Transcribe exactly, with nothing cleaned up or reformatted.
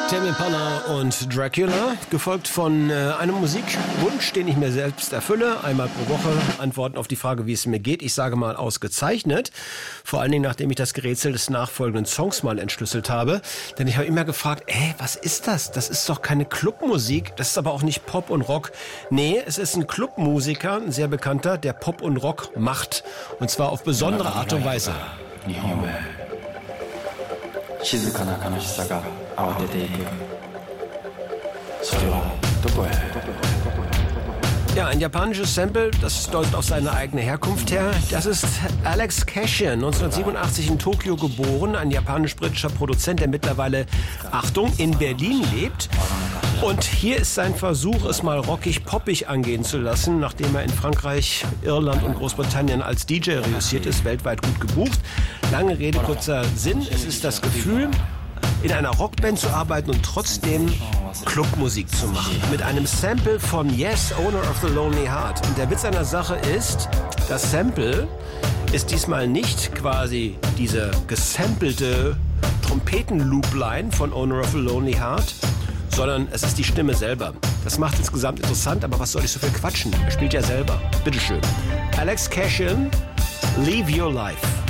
Tame Impala und Dracula, gefolgt von äh, einem Musikwunsch, den ich mir selbst erfülle. Einmal pro Woche Antworten auf die Frage, wie es mir geht. Ich sage mal ausgezeichnet. Vor allen Dingen, nachdem ich das Gerätsel des nachfolgenden Songs mal entschlüsselt habe. Denn ich habe immer gefragt, ey, was ist das? Das ist doch keine Clubmusik. Das ist aber auch nicht Pop und Rock. Nee, es ist ein Clubmusiker, ein sehr bekannter, der Pop und Rock macht. Und zwar auf besondere Art und Weise. Ja, ein japanisches Sample, das deutet auf seine eigene Herkunft her. Das ist Alex Cashin, neunzehnhundertsiebenundachtzig in Tokio geboren, ein japanisch-britischer Produzent, der mittlerweile, Achtung, in Berlin lebt. Und hier ist sein Versuch, es mal rockig-poppig angehen zu lassen, nachdem er in Frankreich, Irland und Großbritannien als D J reüssiert ist, weltweit gut gebucht. Lange Rede, kurzer Sinn. Es ist das Gefühl, in einer Rockband zu arbeiten und trotzdem Clubmusik zu machen. Mit einem Sample von Yes, Owner of the Lonely Heart. Und der Witz an der Sache ist, das Sample ist diesmal nicht quasi diese gesampelte Trompeten-Loop-Line von Owner of the Lonely Heart, sondern es ist die Stimme selber. Das macht insgesamt interessant, aber was soll ich so viel quatschen? Er spielt ja selber. Bitteschön. Alex Cashin, Leave Your Life.